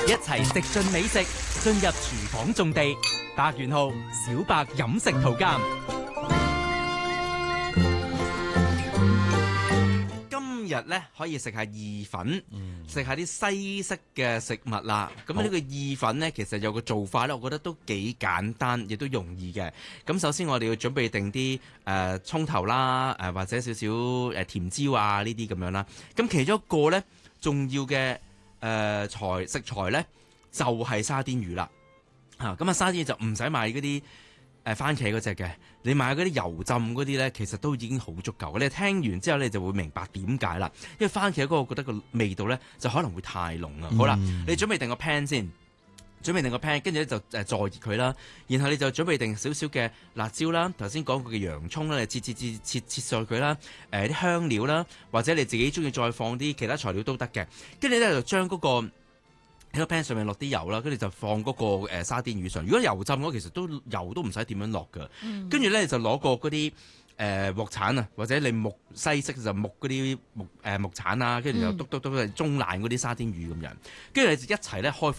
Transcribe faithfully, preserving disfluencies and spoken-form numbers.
一齊食盡美食，進入廚房種地。白元浩、小白飲食圖鑑。今日咧可以食下意粉，食下啲西式嘅食物啦。咁呢個意粉呢，其實有個做法咧，我覺得都幾簡單，亦都容易嘅。咁首先我哋要準備定啲誒葱頭啦，誒、呃、或者少少誒甜椒啊呢啲咁樣啦。咁其中一個咧重要嘅誒材食材咧就係、是、沙甸魚啦。嚇咁啊沙甸魚就唔使買嗰啲誒番茄嗰隻嘅，你買嗰啲油浸嗰啲咧，其實都已經好足夠。你聽完之後你就會明白點解啦。因為番茄嗰個我覺得個味道咧就可能會太濃啊。嗯、好啦，你準備定個 pan 先，準備定個 pan，跟住咧就誒再熱佢啦。然後你就準備定少少嘅辣椒啦，頭先講過嘅洋葱啦，你切切切切切碎佢啦。誒、呃、啲香料啦，或者你自己中意再放啲其他材料都得嘅。跟住咧就將嗰、嗰個喺個 pan 上面落啲油啦，跟住就放嗰個誒沙甸魚上。如果油浸嘅話，其實都油都唔使點樣落㗎。跟住咧就攞個嗰啲誒木鏟啊，或者你木西式就木嗰啲木誒、呃、木鏟啊，跟住就篤篤篤係中爛嗰啲沙甸魚咁樣。跟住你就一齊咧開火